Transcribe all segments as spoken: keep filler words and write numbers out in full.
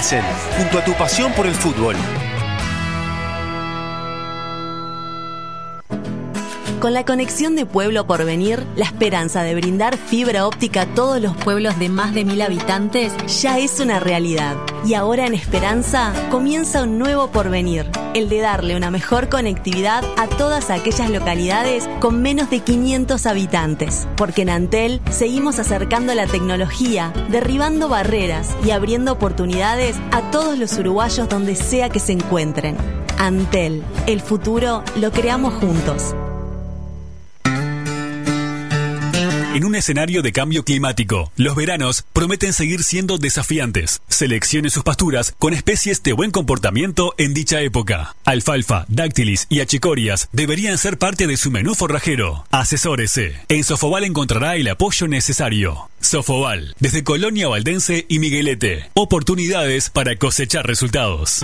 Nielsen, junto a tu pasión por el fútbol. Con la conexión de Pueblo Porvenir, la esperanza de brindar fibra óptica a todos los pueblos de más de mil habitantes ya es una realidad. Y ahora en Esperanza comienza un nuevo porvenir, el de darle una mejor conectividad a todas aquellas localidades con menos de quinientos habitantes. Porque en Antel seguimos acercando la tecnología, derribando barreras y abriendo oportunidades a todos los uruguayos donde sea que se encuentren. Antel, el futuro lo creamos juntos. En un escenario de cambio climático, los veranos prometen seguir siendo desafiantes. Seleccione sus pasturas con especies de buen comportamiento en dicha época. Alfalfa, dáctilis y achicorias deberían ser parte de su menú forrajero. Asesórese. En Sofoval encontrará el apoyo necesario. Sofoval, desde Colonia Valdense y Miguelete. Oportunidades para cosechar resultados.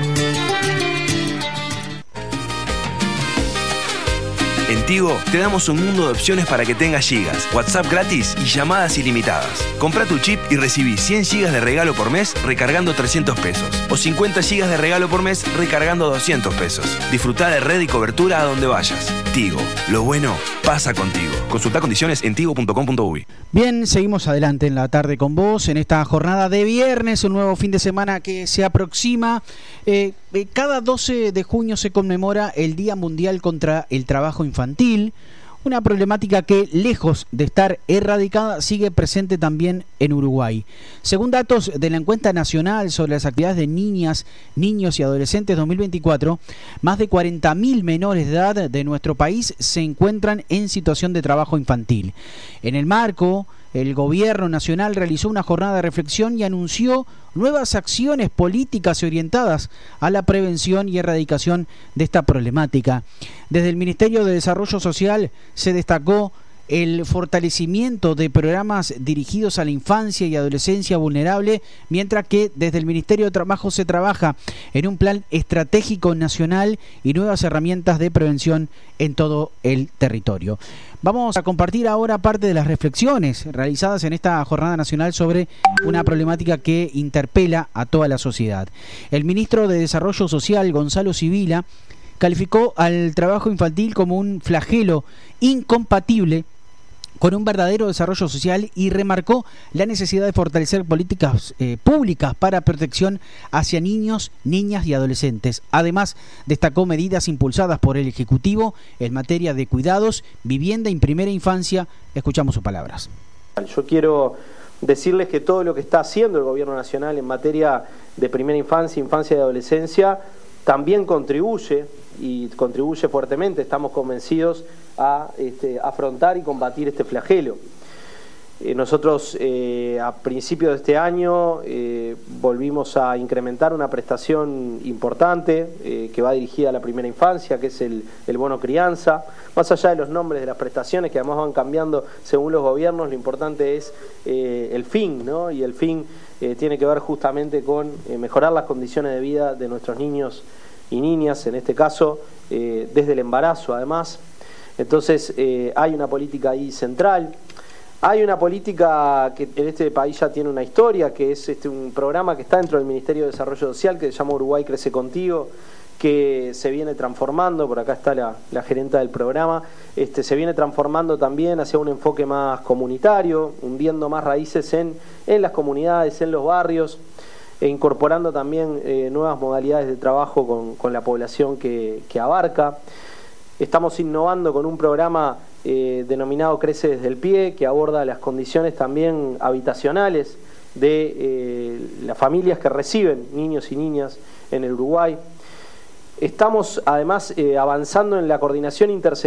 En Tigo te damos un mundo de opciones para que tengas gigas, WhatsApp gratis y llamadas ilimitadas. Compra tu chip y recibí cien gigas de regalo por mes recargando trescientos pesos o cincuenta gigas de regalo por mes recargando doscientos pesos. Disfrutá de red y cobertura a donde vayas. Tigo, lo bueno pasa contigo. Consulta condiciones en tigo punto com punto uy. Bien, seguimos adelante en la tarde con vos en esta jornada de viernes, un nuevo fin de semana que se aproxima. Eh, eh, cada doce de junio se conmemora el Día Mundial contra el Trabajo Infantil, una problemática que, lejos de estar erradicada, sigue presente también en Uruguay. Según datos de la Encuesta Nacional sobre las Actividades de Niñas, Niños y Adolescentes dos mil veinticuatro, más de cuarenta mil menores de edad de nuestro país se encuentran en situación de trabajo infantil. En el marco, el Gobierno Nacional realizó una jornada de reflexión y anunció nuevas acciones políticas y orientadas a la prevención y erradicación de esta problemática. Desde el Ministerio de Desarrollo Social se destacó el fortalecimiento de programas dirigidos a la infancia y adolescencia vulnerable, mientras que desde el Ministerio de Trabajo se trabaja en un plan estratégico nacional y nuevas herramientas de prevención en todo el territorio. Vamos a compartir ahora parte de las reflexiones realizadas en esta jornada nacional sobre una problemática que interpela a toda la sociedad. El ministro de Desarrollo Social, Gonzalo Sibila, calificó al trabajo infantil como un flagelo incompatible con un verdadero desarrollo social y remarcó la necesidad de fortalecer políticas eh, públicas para protección hacia niños, niñas y adolescentes. Además, destacó medidas impulsadas por el Ejecutivo en materia de cuidados, vivienda y primera infancia. Escuchamos sus palabras. Yo quiero decirles que todo lo que está haciendo el Gobierno Nacional en materia de primera infancia, infancia y adolescencia también contribuye y contribuye fuertemente, estamos convencidos, a este, afrontar y combatir este flagelo. Eh, nosotros eh, a principios de este año eh, volvimos a incrementar una prestación importante eh, que va dirigida a la primera infancia, que es el, el bono crianza. Más allá de los nombres de las prestaciones, que además van cambiando según los gobiernos, lo importante es eh, el fin, ¿no? Y el fin eh, tiene que ver justamente con eh, mejorar las condiciones de vida de nuestros niños y niñas, en este caso eh, desde el embarazo además. Entonces eh, hay una política ahí central, hay una política que en este país ya tiene una historia, que es este, un programa que está dentro del Ministerio de Desarrollo Social, que se llama Uruguay Crece Contigo, que se viene transformando, por acá está la, la gerenta del programa, este, se viene transformando también hacia un enfoque más comunitario, hundiendo más raíces en, en las comunidades, en los barrios, e incorporando también eh, nuevas modalidades de trabajo con, con la población que, que abarca. Estamos innovando con un programa eh, denominado Crece desde el Pie, que aborda las condiciones también habitacionales de eh, las familias que reciben niños y niñas en el Uruguay. Estamos además eh, avanzando en la coordinación intersectorial